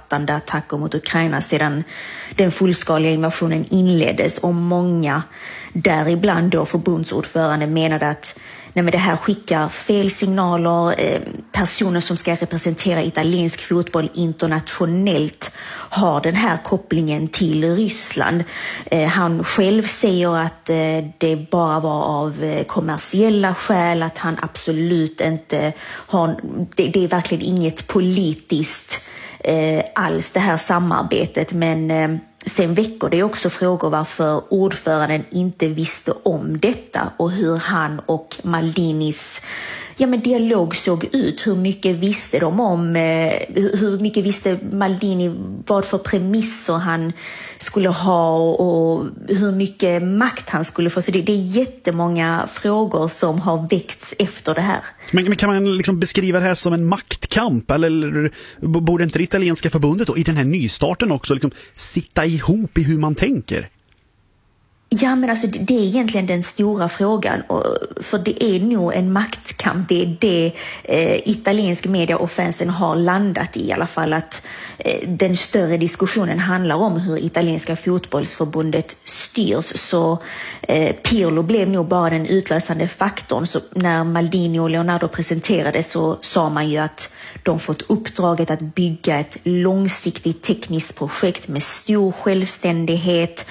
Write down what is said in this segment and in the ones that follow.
omfattande attacker mot Ukraina sedan den fullskaliga invasionen inleddes, och många, däribland då förbundsordförande, menade att nej, men det här skickar fel signaler. Personer som ska representera italiensk fotboll internationellt har den här kopplingen till Ryssland. Han själv säger att det bara var av kommersiella skäl, att han absolut inte har, det är verkligen inget politiskt alls det här samarbetet, men sen väcker det också frågor varför ordföranden inte visste om detta och hur han och Maldinis dialog såg ut. Hur mycket visste de om, hur mycket visste Maldini vad för premisser han skulle ha och hur mycket makt han skulle få. Så det är jättemånga frågor som har väckts efter det här. Men kan man liksom beskriva det här som en maktkamp, eller borde inte det italienska förbundet då, i den här nystarten också liksom sitta ihop i hur man tänker? Ja, men alltså det är egentligen den stora frågan, för det är nog en maktkamp. Det är det italiensk media och fansen har landat i alla fall, att den större diskussionen handlar om hur italienska fotbollsförbundet styrs. Så Pirlo blev nog bara den utlösande faktorn. Så när Maldini och Leonardo presenterade så sa man ju att de fått uppdraget att bygga ett långsiktigt tekniskt projekt med stor självständighet.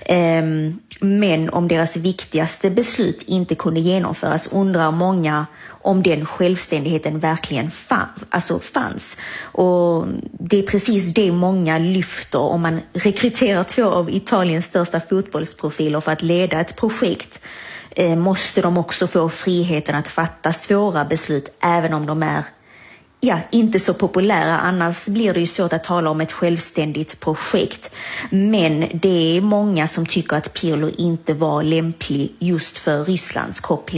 Men om deras viktigaste beslut inte kunde genomföras undrar många om den självständigheten verkligen fanns. Och det är precis det många lyfter. Om man rekryterar 2 av Italiens största fotbollsprofiler för att leda ett projekt, måste de också få friheten att fatta svåra beslut även om de är inte så populära, annars blir det ju svårt att tala om ett självständigt projekt. Men det är många som tycker att Pirlo inte var lämplig just för Rysslands koppling.